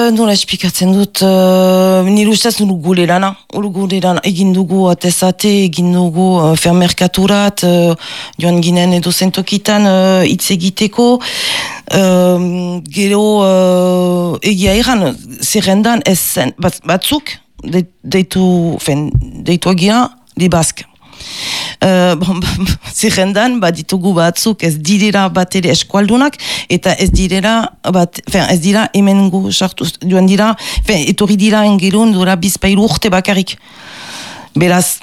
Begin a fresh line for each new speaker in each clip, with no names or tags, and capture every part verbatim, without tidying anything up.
nola esplikatzen dut, uh, nire ustez nuru gure lana, uru gure lana, egin dugu atezate, egin dugu uh, fermerkaturat, uh, joan ginen edo zentokitan uh, hitz egiteko, uh, gero uh, egia egan, zerrendan ez zen, bat, batzuk, de, deitu, fen, deitu egia, libazk. Uh, bon, zerrendan bat ditugu batzuk ez direra bat ere eskualdunak eta ez direra bat, fen, ez dira hemengo sartu joan dira, fen, etorri dira engelun dura bizpailu urte bakarrik. Beraz,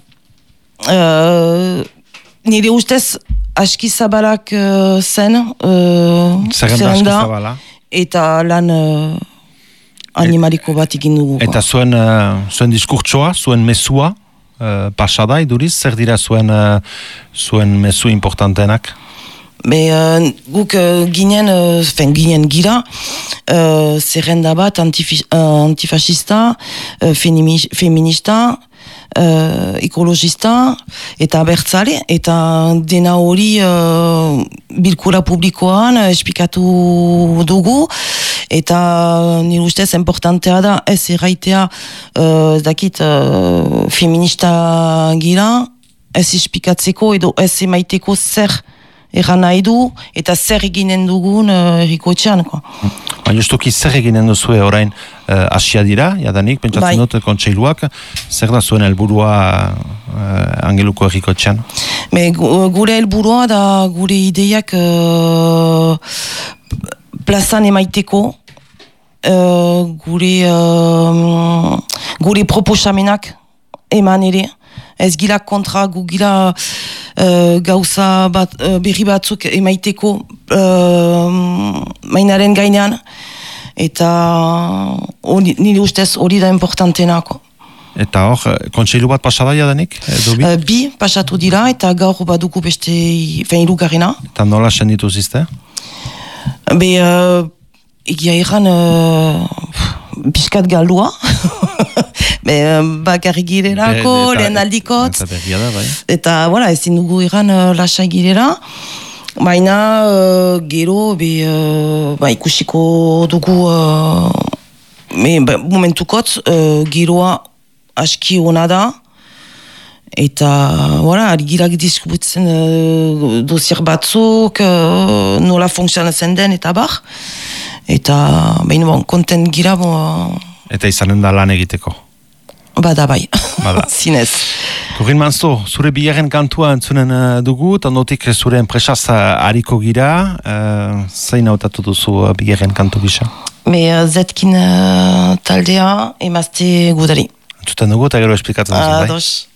uh, nire ustez aski zabalak uh, zen uh, zerrenda eta lan uh, animaliko bat egin dugu.
Eta zuen, uh, zuen diskurtsoa, zuen mesua Uh, pasada iduriz, zer dira zuen, uh, zuen mezu importantenak?
Be, uh, guk uh, ginen, uh, fen, ginen gira, uh, zerrenda bat antifi, uh, antifascista, uh, feminista, uh, ekologista, eta abertzale, eta dena hori uh, bilkura publikoan uh, esplikatu dugu, eta nire ustez importantea da ez erraitea uh, ez dakit uh, feminista gira, ez espikatzeko edo ez emaiteko zer erran nahi du eta zer eginen dugun uh, errikotxean.
Baina justuki zer eginen duzue orain uh, asia dira, jadanik, pentsatzen bai. Dut kontseiluak, zer da zuen helburua uh, angeluko errikotxean?
Gure helburua da gure ideiak uh, plazan emaiteko, Uh, gure uh, gure proposamenak eman ere ez gila kontra gu gila uh, gauza bat, uh, berri batzuk emaiteko uh, mainaren gainean eta uh, nire ustez hori da importantenako.
Eta hor, kontseilu bat pasada jadanik? Bi?
Uh, bi pasatu dira eta gaur badugu beste fein irugarrena.
Eta nola senditu zizte?
Be... Uh, Egia egan uh, piskat galdua, bakarrik girerako, lehen aldikot, eta voilà, ezin dugu egan uh, lasai girera, baina uh, gero be, uh, ba, ikusiko dugu uh, me, ba, momentukot uh, giroa aski hona da, eta voilà, argirak diskutzen uh, dosier batzuk, uh, nola funtzionatzen den eta bar, eta behin bon, kontent gira bon,
eta izanen da lan egiteko
bada bai
bada.
Zinez
Corinne Manzo, zure bigarren kantua entzunen uh, dugu, eta notik zure enpresaz uh, hariko gira, uh, zein hautatu duzu uh, bigarren kantu gisa?
Me uh, zetkin uh, taldea emazte gudari
entzuten dugu eta gero esplikatzen duzu, bai?